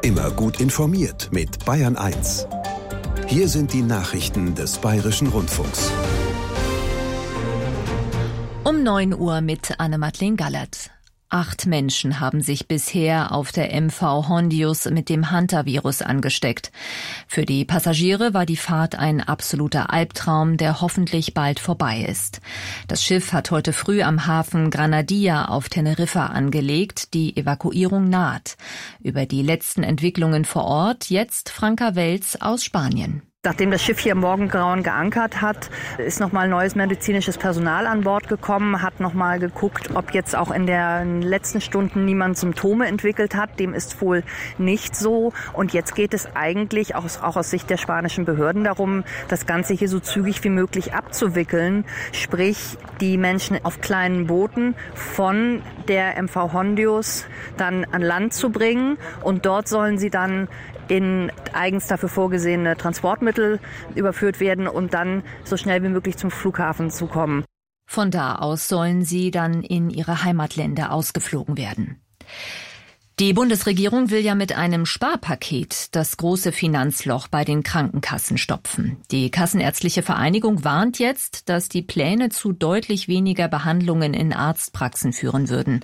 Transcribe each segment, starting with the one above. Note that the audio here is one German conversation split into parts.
Immer gut informiert mit Bayern 1. Hier sind die Nachrichten des Bayerischen Rundfunks. Um 9 Uhr mit Anne-Madeleine Gallert. 8 Menschen haben sich bisher auf der MV Hondius mit dem Hantavirus angesteckt. Für die Passagiere war die Fahrt ein absoluter Albtraum, der hoffentlich bald vorbei ist. Das Schiff hat heute früh am Hafen Granadilla auf Teneriffa angelegt. Die Evakuierung naht. Über die letzten Entwicklungen vor Ort jetzt Franka Welz aus Spanien. Nachdem das Schiff hier im Morgengrauen geankert hat, ist nochmal neues medizinisches Personal an Bord gekommen, hat nochmal geguckt, ob jetzt auch in den letzten Stunden niemand Symptome entwickelt hat. Dem ist wohl nicht so. Und jetzt geht es eigentlich auch aus Sicht der spanischen Behörden darum, das Ganze hier so zügig wie möglich abzuwickeln. Sprich, die Menschen auf kleinen Booten von der MV Hondius dann an Land zu bringen. Und dort sollen sie dann in eigens dafür vorgesehene Transportmittel überführt werden und dann so schnell wie möglich zum Flughafen zu kommen. Von da aus sollen sie dann in ihre Heimatländer ausgeflogen werden. Die Bundesregierung will ja mit einem Sparpaket das große Finanzloch bei den Krankenkassen stopfen. Die Kassenärztliche Vereinigung warnt jetzt, dass die Pläne zu deutlich weniger Behandlungen in Arztpraxen führen würden.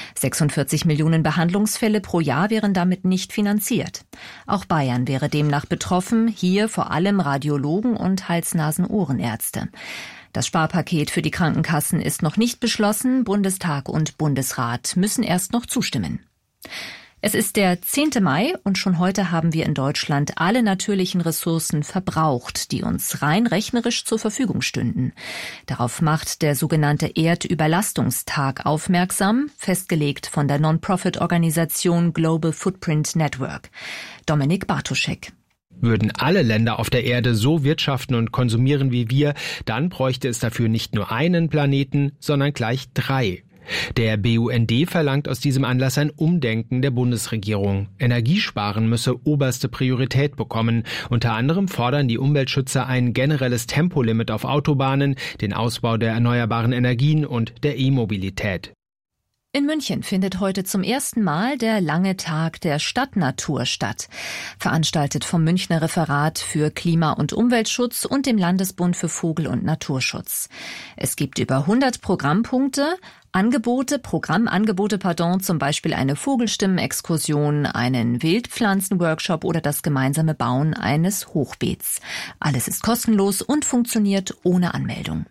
46 Millionen Behandlungsfälle pro Jahr wären damit nicht finanziert. Auch Bayern wäre demnach betroffen, hier vor allem Radiologen und Hals-Nasen-Ohrenärzte. Das Sparpaket für die Krankenkassen ist noch nicht beschlossen. Bundestag und Bundesrat müssen erst noch zustimmen. Es ist der 10. Mai und schon heute haben wir in Deutschland alle natürlichen Ressourcen verbraucht, die uns rein rechnerisch zur Verfügung stünden. Darauf macht der sogenannte Erdüberlastungstag aufmerksam, festgelegt von der Non-Profit-Organisation Global Footprint Network. Dominik Bartoschek. Würden alle Länder auf der Erde so wirtschaften und konsumieren wie wir, dann bräuchte es dafür nicht nur einen Planeten, sondern gleich 3. Der BUND verlangt aus diesem Anlass ein Umdenken der Bundesregierung. Energiesparen müsse oberste Priorität bekommen. Unter anderem fordern die Umweltschützer ein generelles Tempolimit auf Autobahnen, den Ausbau der erneuerbaren Energien und der E-Mobilität. In München findet heute zum ersten Mal der lange Tag der Stadtnatur statt, veranstaltet vom Münchner Referat für Klima- und Umweltschutz und dem Landesbund für Vogel- und Naturschutz. Es gibt über 100 Programmpunkte, Programmangebote, zum Beispiel eine Vogelstimmen-Exkursion, einen Wildpflanzen-Workshop oder das gemeinsame Bauen eines Hochbeets. Alles ist kostenlos und funktioniert ohne Anmeldung.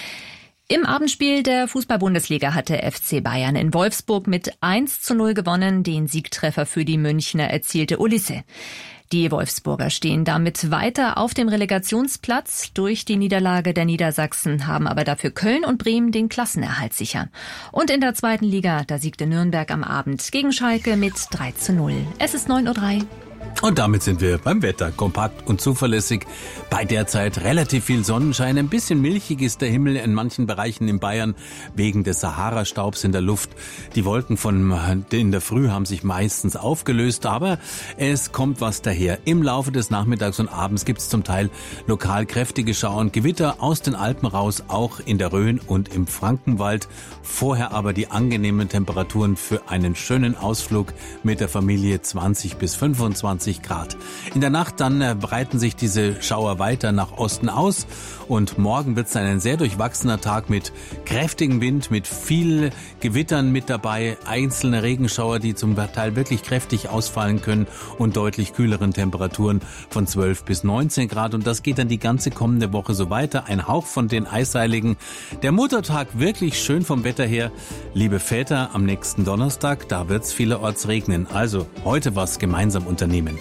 Im Abendspiel der Fußball-Bundesliga hat der FC Bayern in Wolfsburg mit 1:0 gewonnen. Den Siegtreffer für die Münchner erzielte Ulisse. Die Wolfsburger stehen damit weiter auf dem Relegationsplatz. Durch die Niederlage der Niedersachsen haben aber dafür Köln und Bremen den Klassenerhalt sicher. Und in der zweiten Liga, da siegte Nürnberg am Abend gegen Schalke mit 3:0. Es ist 9:03 Uhr. Und damit sind wir beim Wetter. Kompakt und zuverlässig. Bei derzeit relativ viel Sonnenschein. Ein bisschen milchig ist der Himmel in manchen Bereichen in Bayern wegen des Sahara-Staubs in der Luft. Die Wolken in der Früh haben sich meistens aufgelöst, aber es kommt was daher. Im Laufe des Nachmittags und Abends gibt es zum Teil lokal kräftige Schauer und Gewitter aus den Alpen raus, auch in der Rhön und im Frankenwald. Vorher aber die angenehmen Temperaturen für einen schönen Ausflug mit der Familie 20 bis 25 Grad. In der Nacht dann breiten sich diese Schauer weiter nach Osten aus und morgen wird es ein sehr durchwachsener Tag mit kräftigem Wind, mit viel Gewittern mit dabei, einzelne Regenschauer, die zum Teil wirklich kräftig ausfallen können und deutlich kühleren Temperaturen von 12 bis 19 Grad und das geht dann die ganze kommende Woche so weiter. Ein Hauch von den Eisheiligen. Der Muttertag wirklich schön vom Wetter her. Liebe Väter, am nächsten Donnerstag, da wird es vielerorts regnen. Also heute was gemeinsam unternehmen.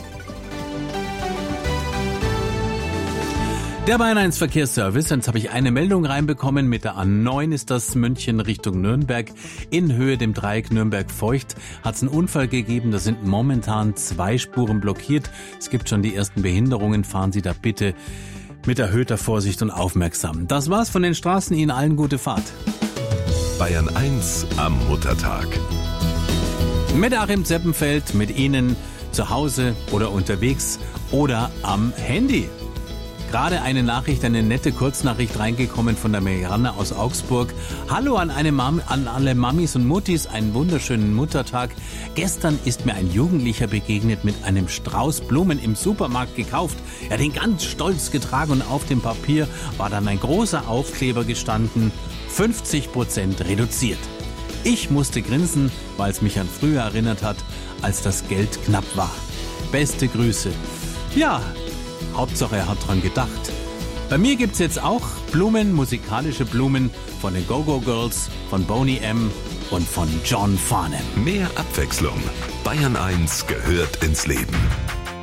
Der Bayern 1 Verkehrsservice, jetzt habe ich eine Meldung reinbekommen, mit der A9 ist das München Richtung Nürnberg. In Höhe dem Dreieck Nürnberg-Feucht hat es einen Unfall gegeben, da sind momentan 2 Spuren blockiert. Es gibt schon die ersten Behinderungen, fahren Sie da bitte mit erhöhter Vorsicht und aufmerksam. Das war's von den Straßen, Ihnen allen gute Fahrt. Bayern 1 am Muttertag. Mit Achim Zeppenfeld, mit Ihnen zu Hause oder unterwegs oder am Handy. Gerade eine nette Kurznachricht reingekommen von der Marianne aus Augsburg. Hallo an alle Mamis und Muttis, einen wunderschönen Muttertag. Gestern ist mir ein Jugendlicher begegnet mit einem Strauß Blumen im Supermarkt gekauft. Er hat ihn ganz stolz getragen und auf dem Papier war dann ein großer Aufkleber gestanden, 50% reduziert. Ich musste grinsen, weil es mich an früher erinnert hat, als das Geld knapp war. Beste Grüße. Ja, Hauptsache er hat dran gedacht. Bei mir gibt's jetzt auch Blumen, musikalische Blumen von den Go-Go Girls, von Boney M. und von John Farnham. Mehr Abwechslung. Bayern 1 gehört ins Leben.